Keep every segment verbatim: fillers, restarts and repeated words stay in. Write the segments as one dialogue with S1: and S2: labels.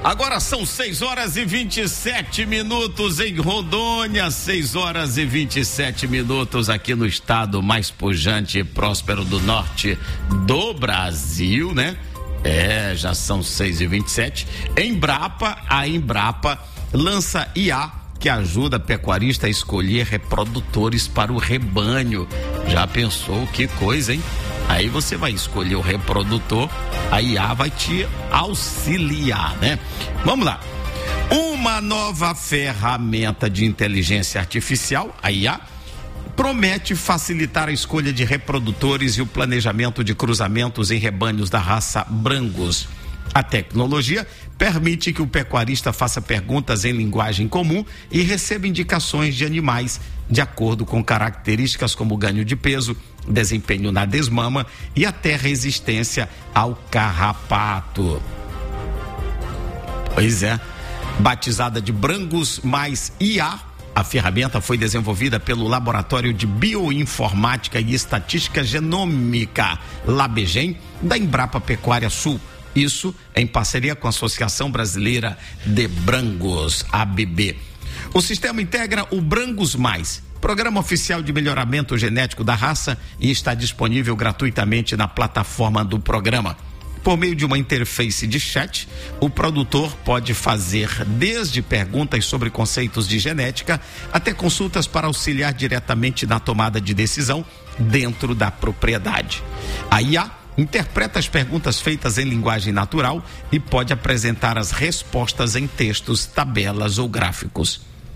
S1: Agora são seis horas e vinte e sete minutos em Rondônia, seis horas e vinte e sete minutos aqui no estado mais pujante e próspero do norte do Brasil, né? É, já são seis e vinte e sete. Embrapa, a Embrapa lança I A que ajuda pecuarista a escolher reprodutores para o rebanho. Já pensou que coisa, hein? Aí você vai escolher o reprodutor, a I A vai te auxiliar, né? Vamos lá. Uma nova ferramenta de inteligência artificial, a I A, promete facilitar a escolha de reprodutores e o planejamento de cruzamentos em rebanhos da raça Brangus. A tecnologia permite que o pecuarista faça perguntas em linguagem comum e receba indicações de animais de acordo com características como ganho de peso, desempenho na desmama e até resistência ao carrapato. Pois é, batizada de Brangus mais I A, a ferramenta foi desenvolvida pelo Laboratório de Bioinformática e Estatística Genômica, LabGen, da Embrapa Pecuária Sul. Isso em parceria com a Associação Brasileira de Brangus, A B B. O sistema integra o Brangus Mais, programa oficial de melhoramento genético da raça, e está disponível gratuitamente na plataforma do programa. Por meio de uma interface de chat, o produtor pode fazer desde perguntas sobre conceitos de genética até consultas para auxiliar diretamente na tomada de decisão dentro da propriedade. A I A interpreta as perguntas feitas em linguagem natural e pode apresentar as respostas em textos, tabelas ou gráficos.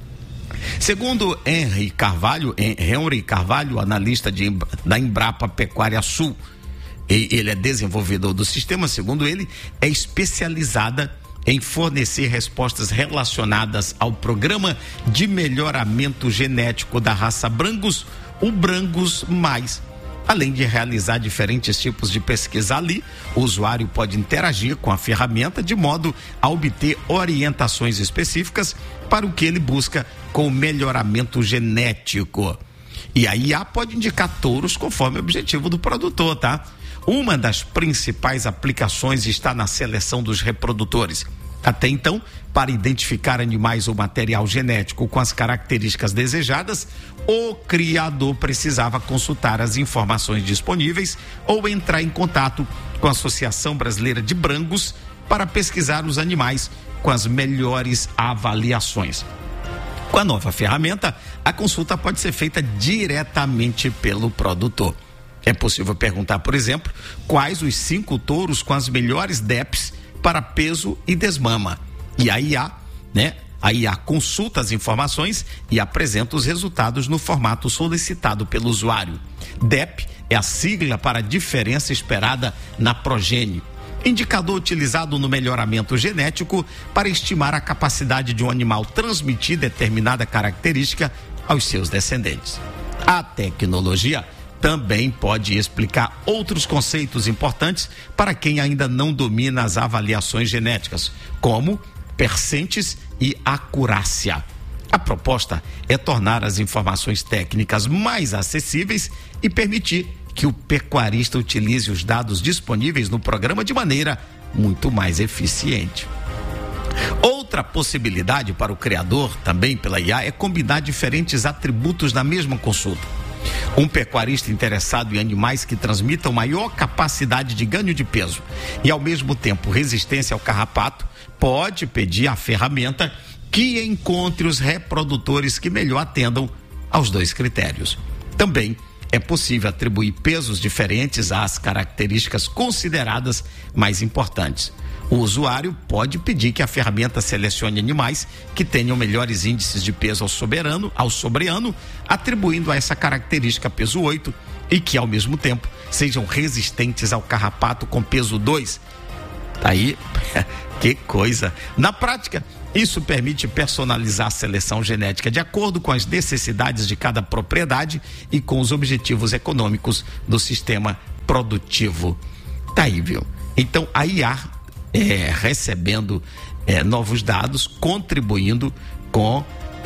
S1: Segundo Henry Carvalho, Henry Carvalho, analista de, da Embrapa Pecuária Sul, e ele é desenvolvedor do sistema, segundo ele, é especializada em fornecer respostas relacionadas ao programa de melhoramento genético da raça Brangus, o Brangus Mais. Além de realizar diferentes tipos de pesquisa ali, o usuário pode interagir com a ferramenta de modo a obter orientações específicas para o que ele busca com o melhoramento genético. E a I A pode indicar touros conforme o objetivo do produtor, tá? Uma das principais aplicações está na seleção dos reprodutores. Até então, para identificar animais ou material genético com as características desejadas, o criador precisava consultar as informações disponíveis ou entrar em contato com a Associação Brasileira de Brangus para pesquisar os animais com as melhores avaliações. Com a nova ferramenta, a consulta pode ser feita diretamente pelo produtor. É possível perguntar, por exemplo, quais os cinco touros com as melhores D E Ps para peso e desmama. E a I A, né? A I A consulta as informações e apresenta os resultados no formato solicitado pelo usuário. D E P é a sigla para a diferença esperada na progênie, indicador utilizado no melhoramento genético para estimar a capacidade de um animal transmitir determinada característica aos seus descendentes. A tecnologia também pode explicar outros conceitos importantes para quem ainda não domina as avaliações genéticas, como percentes e acurácia. A proposta é tornar as informações técnicas mais acessíveis e permitir que o pecuarista utilize os dados disponíveis no programa de maneira muito mais eficiente. Outra possibilidade para o criador, também pela I A, é combinar diferentes atributos na mesma consulta. Um pecuarista interessado em animais que transmitam maior capacidade de ganho de peso e, ao mesmo tempo, resistência ao carrapato, pode pedir à ferramenta que encontre os reprodutores que melhor atendam aos dois critérios. Também é possível atribuir pesos diferentes às características consideradas mais importantes. O usuário pode pedir que a ferramenta selecione animais que tenham melhores índices de peso ao soberano, ao sobreano, atribuindo a essa característica peso oito e que, ao mesmo tempo, sejam resistentes ao carrapato com peso dois. Tá aí, que coisa! Na prática, isso permite personalizar a seleção genética de acordo com as necessidades de cada propriedade e com os objetivos econômicos do sistema produtivo. Tá aí, viu? Então, a I A É, recebendo é, novos dados, contribuindo com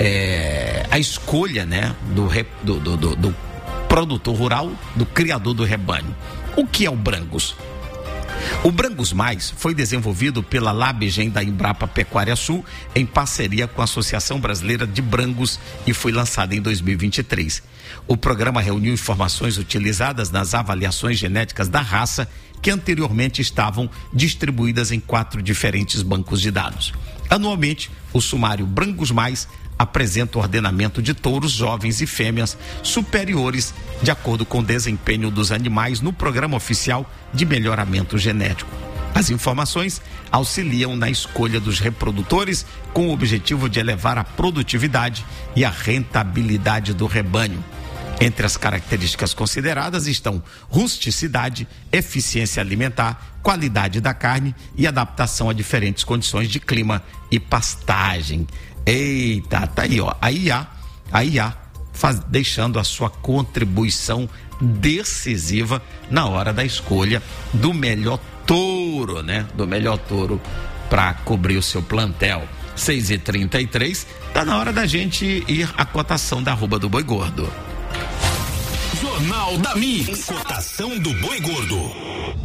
S1: é, a escolha, né, do, do, do, do, do produtor rural, do criador do rebanho. O que é o Brangus? O Brangus Mais foi desenvolvido pela Labegem da Embrapa Pecuária Sul em parceria com a Associação Brasileira de Brangus e foi lançado em dois mil e vinte e três. O programa reuniu informações utilizadas nas avaliações genéticas da raça que anteriormente estavam distribuídas em quatro diferentes bancos de dados. Anualmente, o sumário Brangus Mais apresenta o ordenamento de touros jovens e fêmeas superiores de acordo com o desempenho dos animais no Programa Oficial de Melhoramento Genético. As informações auxiliam na escolha dos reprodutores com o objetivo de elevar a produtividade e a rentabilidade do rebanho. Entre as características consideradas estão rusticidade, eficiência alimentar, qualidade da carne e adaptação a diferentes condições de clima e pastagem. Eita, tá aí, ó. A I A, a I A faz, deixando a sua contribuição decisiva na hora da escolha do melhor touro, né? Do melhor touro para cobrir o seu plantel. seis e trinta e três, tá na hora da gente ir à cotação da arroba do Boi Gordo.
S2: Jornal da Mix, cotação do Boi Gordo.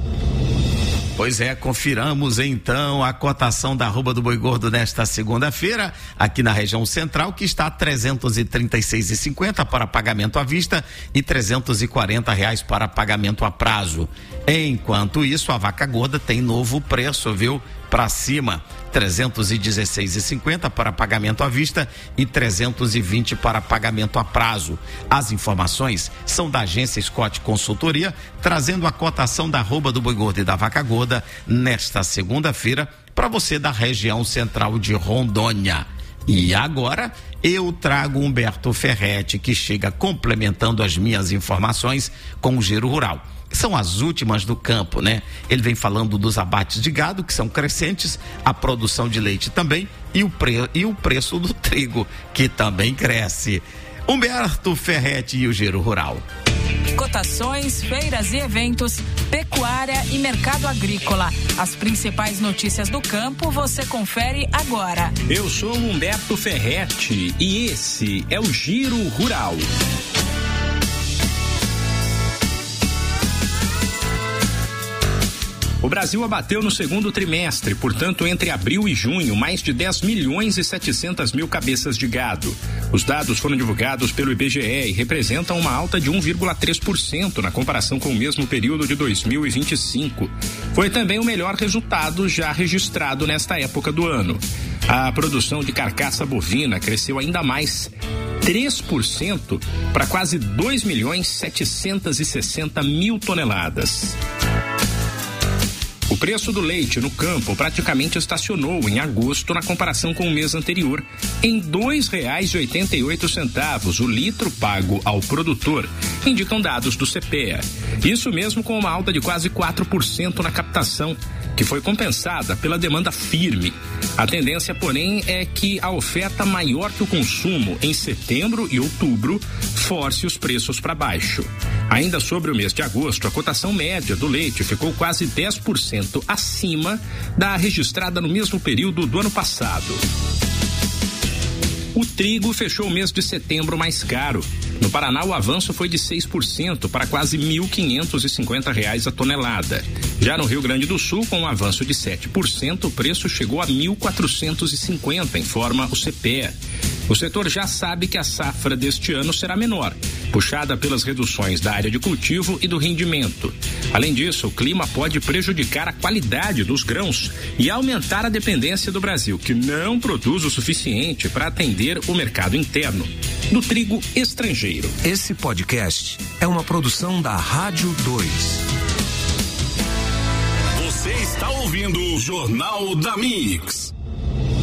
S1: Pois é, confiramos então a cotação da arroba do Boi Gordo nesta segunda-feira, aqui na região central, que está a trezentos e trinta e seis reais e cinquenta centavos para pagamento à vista e trezentos e quarenta reais para pagamento a prazo. Enquanto isso, a vaca gorda tem novo preço, viu? Para cima, trezentos e dezesseis reais e cinquenta centavos para pagamento à vista e trezentos e vinte reais para pagamento a prazo. As informações são da agência Scott Consultoria, trazendo a cotação da arroba do Boi Gordo e da vaca gorda nesta segunda-feira para você da região central de Rondônia. E agora eu trago Humberto Ferretti, que chega complementando as minhas informações com o Giro Rural. São as últimas do campo, né? Ele vem falando dos abates de gado, que são crescentes, a produção de leite também e o, pre... e o preço do trigo, que também cresce. Humberto Ferretti e o Giro Rural.
S3: Cotações, feiras e eventos, pecuária e mercado agrícola. As principais notícias do campo você confere agora.
S2: Eu sou Humberto Ferretti e esse é o Giro Rural. O Brasil abateu no segundo trimestre, portanto, entre abril e junho, mais de dez milhões e setecentas mil cabeças de gado. Os dados foram divulgados pelo I B G E e representam uma alta de um vírgula três por cento na comparação com o mesmo período de dois mil e vinte e cinco. Foi também o melhor resultado já registrado nesta época do ano. A produção de carcaça bovina cresceu ainda mais, três por cento, para quase dois milhões setecentos e sessenta mil toneladas. O preço do leite no campo praticamente estacionou em agosto na comparação com o mês anterior, em dois reais e oitenta e oito centavos o litro pago ao produtor, indicam dados do CEPEA. Isso mesmo com uma alta de quase quatro por cento na captação, que foi compensada pela demanda firme. A tendência, porém, é que a oferta maior que o consumo em setembro e outubro force os preços para baixo. Ainda sobre o mês de agosto, a cotação média do leite ficou quase dez por cento acima da registrada no mesmo período do ano passado. O trigo fechou o mês de setembro mais caro. No Paraná, o avanço foi de seis por cento para quase mil quinhentos e cinquenta reais a tonelada. Já no Rio Grande do Sul, com um avanço de sete por cento, o preço chegou a mil quatrocentos e cinquenta, informa o CEPEA. O setor já sabe que a safra deste ano será menor, puxada pelas reduções da área de cultivo e do rendimento. Além disso, o clima pode prejudicar a qualidade dos grãos e aumentar a dependência do Brasil, que não produz o suficiente para atender o mercado interno do trigo estrangeiro.
S4: Esse podcast é uma produção da Rádio dois.
S2: Você está ouvindo o Jornal da Mix.